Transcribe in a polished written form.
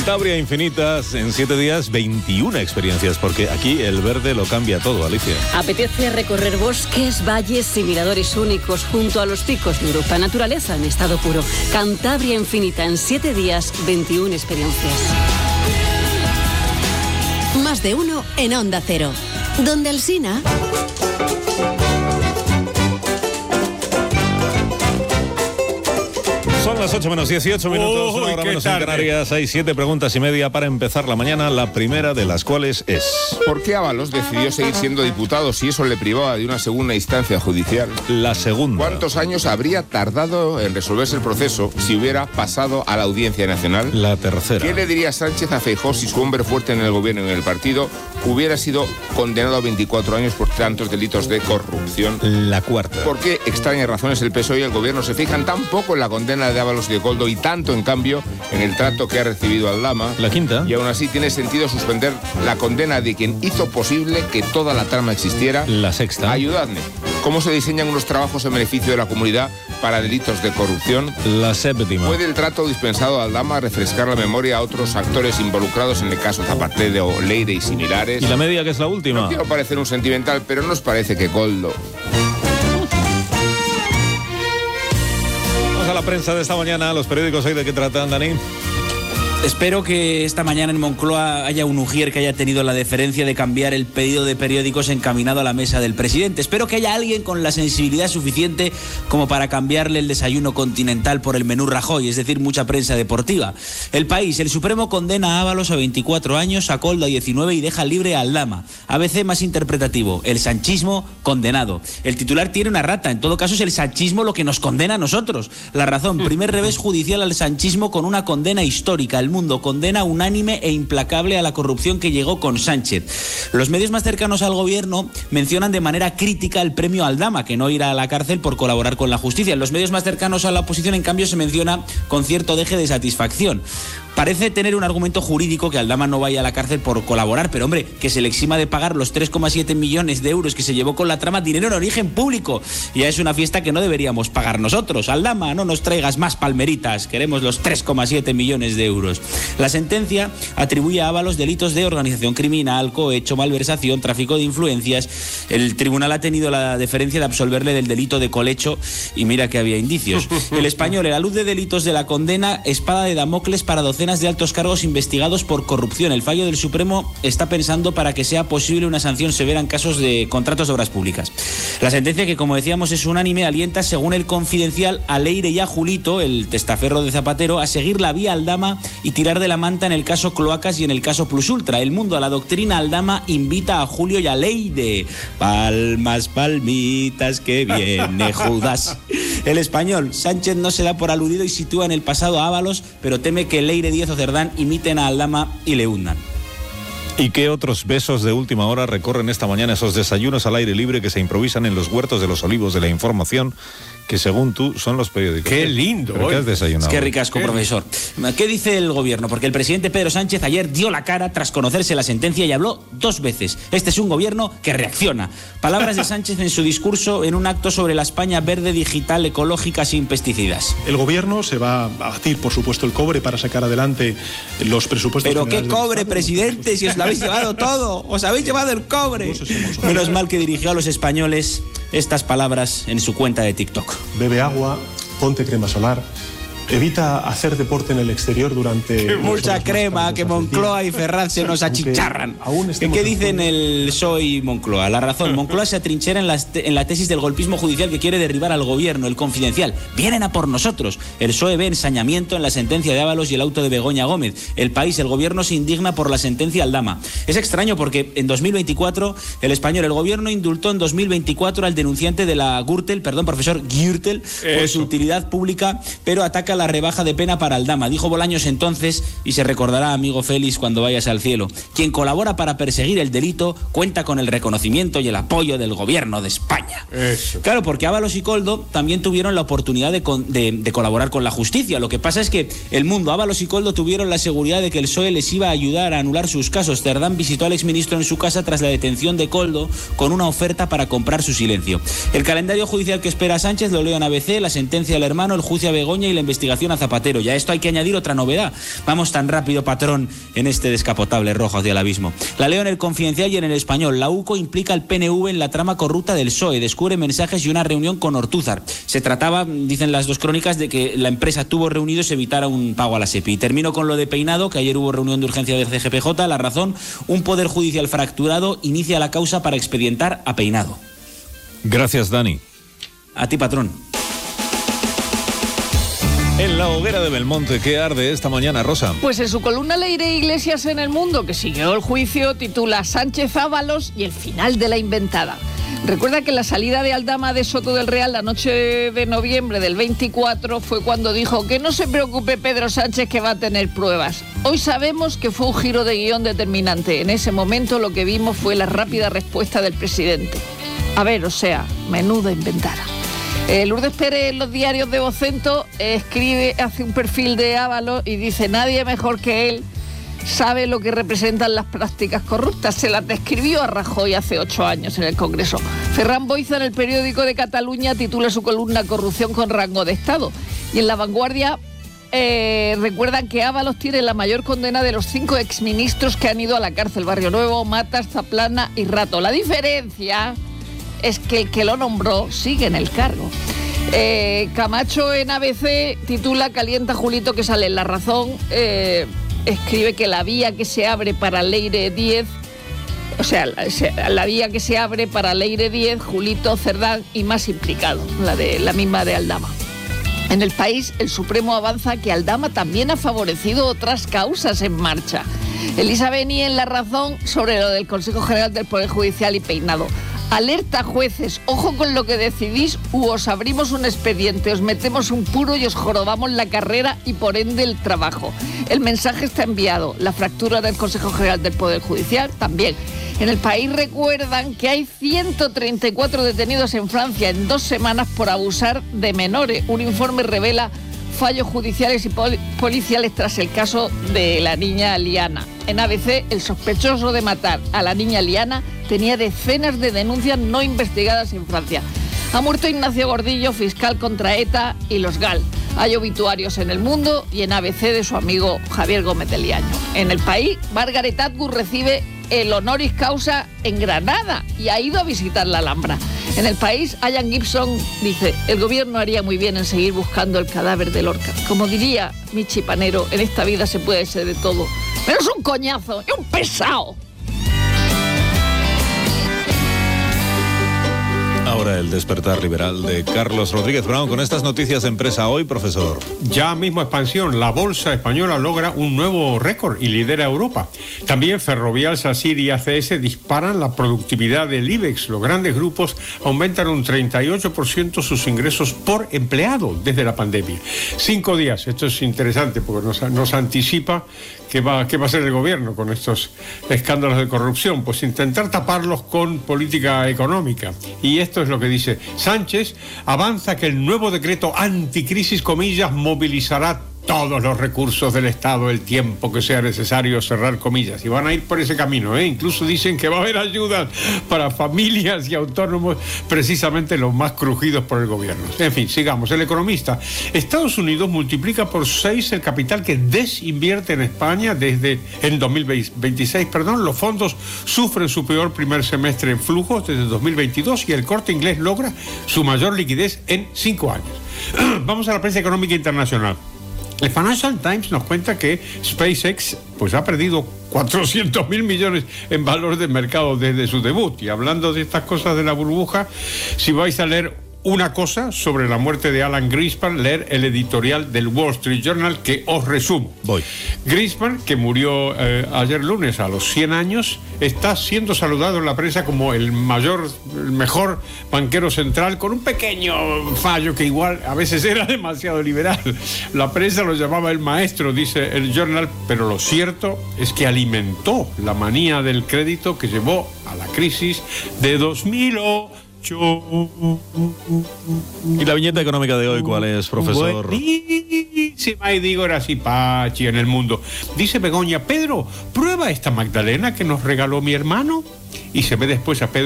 Cantabria Infinitas, en 7 días, 21 experiencias, porque aquí el verde lo cambia todo, Alicia. Apetece recorrer bosques, valles y miradores únicos junto a los picos de Europa. Naturaleza en estado puro. Cantabria Infinita, en 7 días, 21 experiencias. Más de uno en Onda Cero. Donde Alsina... Son las 8 menos 18 minutos, una hora menos en Canarias. Hay 7 preguntas y media para empezar la mañana, la primera de las cuales es... ¿Por qué Ábalos decidió seguir siendo diputado si eso le privaba de una segunda instancia judicial? La segunda. ¿Cuántos años habría tardado en resolverse el proceso si hubiera pasado a la Audiencia Nacional? La tercera. ¿Qué le diría Sánchez a Feijóo si su hombre fuerte en el gobierno y en el partido hubiera sido condenado a 24 años por tantos delitos de corrupción? La cuarta. ¿Por qué extrañas razones el PSOE y el gobierno se fijan tan poco en la condena de Ábalos y de Koldo y tanto, en cambio, en el trato que ha recibido Aldama? La quinta. Y aún así tiene sentido suspender la condena de quien hizo posible que toda la trama existiera. La sexta. Ayudadme. ¿Cómo se diseñan unos trabajos en beneficio de la comunidad para delitos de corrupción? La séptima. ¿Puede el trato dispensado a Aldama refrescar la memoria a otros actores involucrados en el caso Zapatero, Leire y similares? Y la media, que es la última. No quiero parecer un sentimental, pero ¿no os parece que Koldo... Vamos a la prensa de esta mañana, los periódicos hoy de qué tratan, Dani. Espero que esta mañana en Moncloa haya un ujier que haya tenido la deferencia de cambiar el pedido de periódicos encaminado a la mesa del presidente. Espero que haya alguien con la sensibilidad suficiente como para cambiarle el desayuno continental por el menú Rajoy, es decir, mucha prensa deportiva. El País, el Supremo condena a Ábalos a 24 años, a Koldo a 19 y deja libre a Aldama. ABC más interpretativo, el sanchismo condenado. El titular tiene una rata, en todo caso es el sanchismo lo que nos condena a nosotros. La Razón, primer revés judicial al sanchismo con una condena histórica. El Mundo, condena unánime e implacable a la corrupción que llegó con Sánchez. Los medios más cercanos al gobierno mencionan de manera crítica el premio Aldama, que no irá a la cárcel por colaborar con la justicia. En los medios más cercanos a la oposición, en cambio, se menciona con cierto deje de satisfacción. Parece tener un argumento jurídico que Aldama no vaya a la cárcel por colaborar, pero hombre, que se le exima de pagar los 3,7 millones de euros que se llevó con la trama, dinero en origen público. Ya es una fiesta que no deberíamos pagar nosotros. Aldama, no nos traigas más palmeritas, queremos los 3,7 millones de euros. La sentencia atribuye a Ábalos delitos de organización criminal, cohecho, malversación, tráfico de influencias. El tribunal ha tenido la deferencia de absolverle del delito de colecho y mira que había indicios. El Español, a la luz de delitos de la condena, espada de Damocles para docenas de altos cargos investigados por corrupción. El fallo del Supremo está pensando para que sea posible una sanción severa en casos de contratos de obras públicas. La sentencia, que como decíamos es unánime, alienta, según El Confidencial, a Leire y a Julito, el testaferro de Zapatero, a seguir la vía Aldama y tirar de la manta en el caso Cloacas y en el caso Plus Ultra. El Mundo, a la doctrina Aldama invita a Julio y a Leire. Palmas, palmitas, que viene Judas. El Español, Sánchez no se da por aludido y sitúa en el pasado a Ábalos, pero teme que Leire, Díaz o Cerdán imiten a Aldama y le hundan. ¿Y qué otros besos de última hora recorren esta mañana esos desayunos al aire libre que se improvisan en los huertos de los olivos de la información, que según tú son los periódicos? ¡Qué lindo! ¿Pero qué has desayunado? Es que ricasco, profesor. ¿Qué dice el gobierno? Porque el presidente Pedro Sánchez ayer dio la cara tras conocerse la sentencia y habló 2 veces. Este es un gobierno que reacciona. Palabras de Sánchez en su discurso en un acto sobre la España verde, digital, ecológica, sin pesticidas. El gobierno se va a batir, por supuesto, el cobre para sacar adelante los presupuestos. ¿Pero qué cobre, presidente? Si os lo habéis llevado todo. Os habéis llevado el cobre. Menos mal que dirigió a los españoles estas palabras en su cuenta de TikTok. Bebe agua, ponte crema solar, evita hacer deporte en el exterior durante... Mucha crema, que Moncloa y Ferraz se nos achicharran. ¿Qué dicen el PSOE y Moncloa? La Razón, Moncloa se atrinchera en la tesis del golpismo judicial que quiere derribar al gobierno. El Confidencial, vienen a por nosotros. El PSOE ve ensañamiento en la sentencia de Ábalos y el auto de Begoña Gómez. El País, el gobierno se indigna por la sentencia Aldama. Es extraño porque en 2024, el Español, el gobierno indultó en 2024 al denunciante de la Gürtel, perdón, profesor Gürtel, por su utilidad pública, pero ataca la rebaja de pena para Aldama. Dijo Bolaños entonces, y se recordará, amigo Félix, cuando vayas al cielo: quien colabora para perseguir el delito cuenta con el reconocimiento y el apoyo del gobierno de España. Eso. Claro, porque Ábalos y Koldo también tuvieron la oportunidad de colaborar con la justicia. Lo que pasa es que El Mundo, Ábalos y Koldo tuvieron la seguridad de que el PSOE les iba a ayudar a anular sus casos. Cerdán visitó al exministro en su casa tras la detención de Koldo con una oferta para comprar su silencio. El calendario judicial que espera a Sánchez lo leo en ABC: la sentencia al hermano, el juicio a Begoña y la investigación investigación a Zapatero. Y a esto hay que añadir otra novedad. Vamos tan rápido, patrón, en este descapotable rojo hacia el abismo. La leo en El Confidencial y en El Español. La UCO implica al PNV en la trama corrupta del PSOE. Descubre mensajes y una reunión con Ortúzar. Se trataba, dicen las dos crónicas, de que la empresa tuvo reunido y se evitara un pago a la SEPI. Termino con lo de Peinado, que ayer hubo reunión de urgencia del CGPJ. La razón, un poder judicial fracturado inicia la causa para expedientar a Peinado. Gracias, Dani. A ti, patrón. En la hoguera de Belmonte, ¿qué arde esta mañana, Rosa? Pues en su columna Leire Iglesias en El Mundo, que siguió el juicio, titula Sánchez Ábalos y el final de la inventada. Recuerda que la salida de Aldama de Soto del Real la noche de noviembre del 24 fue cuando dijo que no se preocupe Pedro Sánchez, que va a tener pruebas. Hoy sabemos que fue un giro de guión determinante. En ese momento lo que vimos fue la rápida respuesta del presidente. A ver, o sea, menuda inventada. Lourdes Pérez en los diarios de Vocento hace un perfil de Ábalos y dice: nadie mejor que él sabe lo que representan las prácticas corruptas. Se las describió a Rajoy hace 8 años en el Congreso. Ferran Boiza en El Periódico de Cataluña titula su columna Corrupción con rango de Estado. Y en La Vanguardia recuerdan que Ábalos tiene la mayor condena de los 5 exministros que han ido a la cárcel: Barrio Nuevo, Matas, Zaplana y Rato. La diferencia es que el que lo nombró sigue en el cargo. Camacho en ABC titula Calienta Julito, que sale en La Razón. Escribe que la vía que se abre para Leire 10, o sea, la vía que se abre para Leire 10, Julito, Cerdán y más implicado, la misma de Aldama. En El País, el Supremo avanza que Aldama también ha favorecido otras causas en marcha. Elisa Beni en La Razón sobre lo del Consejo General del Poder Judicial y Peinado. Alerta jueces, ojo con lo que decidís, os abrimos un expediente, os metemos un puro y os jorobamos la carrera y por ende el trabajo. El mensaje está enviado. La fractura del Consejo General del Poder Judicial también. En El País recuerdan que hay 134 detenidos en Francia en 2 semanas por abusar de menores. Un informe revela fallos judiciales y policiales tras el caso de la niña Liana. En ABC, el sospechoso de matar a la niña Liana tenía decenas de denuncias no investigadas en Francia. Ha muerto Ignacio Gordillo, fiscal contra ETA y los GAL. Hay obituarios en El Mundo y en ABC de su amigo Javier Gómez de Liaño. En El País, Margaret Atwood recibe el honoris causa en Granada y ha ido a visitar la Alhambra. En El País, Ian Gibson dice: el gobierno haría muy bien en seguir buscando el cadáver de Lorca. Como diría Michi Panero, en esta vida se puede ser de todo, pero es un coñazo y un pesado. Ahora el despertar liberal de Carlos Rodríguez Brown con estas noticias de empresa hoy, profesor. Ya mismo expansión, la bolsa española logra un nuevo récord y lidera Europa. También Ferrovial, SACIR y ACS disparan la productividad del IBEX. Los grandes grupos aumentan un 38% sus ingresos por empleado desde la pandemia. 5 días, esto es interesante porque nos anticipa qué va a hacer el gobierno con estos escándalos de corrupción. Pues intentar taparlos con política económica. Y esto es lo que dice Sánchez: avanza que el nuevo decreto anticrisis, comillas, movilizará todos los recursos del Estado el tiempo que sea necesario, cerrar comillas. Y van a ir por ese camino, ¿eh? Incluso dicen que va a haber ayudas para familias y autónomos, precisamente los más crujidos por el gobierno. En fin, sigamos. El Economista: Estados Unidos multiplica por 6 el capital que desinvierte en España desde el 2026. Los fondos sufren su peor primer semestre en flujos desde 2022 y el Corte Inglés logra su mayor liquidez en 5 años. Vamos a la prensa económica internacional. El Financial Times nos cuenta que SpaceX pues ha perdido 400.000 millones en valor de mercado desde su debut. Y hablando de estas cosas de la burbuja, si vais a leer una cosa sobre la muerte de Alan Greenspan, leer el editorial del Wall Street Journal, que os resumo. Voy. Greenspan, que murió ayer lunes a los 100 años, está siendo saludado en la prensa como el mejor banquero central, con un pequeño fallo que igual a veces era demasiado liberal. La prensa lo llamaba el maestro, dice el Journal, pero lo cierto es que alimentó la manía del crédito que llevó a la crisis de 2008. ¿Y la viñeta económica de hoy cuál es, profesor? Buenísima, y digo, era así, Pachi, en el mundo. Dice Begoña: Pedro, prueba esta magdalena que nos regaló mi hermano. Y se ve después a Pedro